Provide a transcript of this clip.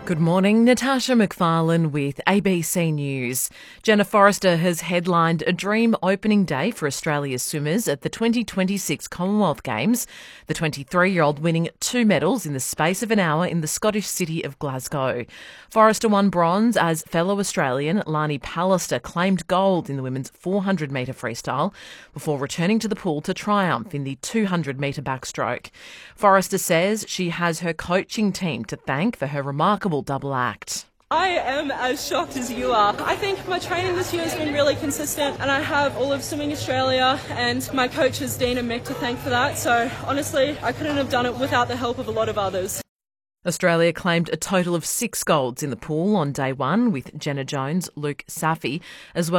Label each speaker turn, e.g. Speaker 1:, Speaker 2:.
Speaker 1: Good morning, Natasha McFarlane with ABC News. Jenna Forrester has headlined a dream opening day for Australia's swimmers at the 2026 Commonwealth Games, the 23-year-old winning 2 medals in the space of an hour in the Scottish city of Glasgow. Forrester won bronze as fellow Australian Lani Pallister claimed gold in the women's 400-metre freestyle before returning to the pool to triumph in the 200-metre backstroke. Forrester says she has her coaching team to thank for her remarkable double act.
Speaker 2: I am as shocked as you are. I think my training this year has been really consistent, and I have all of Swimming Australia and my coaches Dean and Mick to thank for that. So honestly, I couldn't have done it without the help of a lot of others.
Speaker 1: Australia claimed a total of 6 golds in the pool on day one, with Jenna Jones, Luke Safi, as well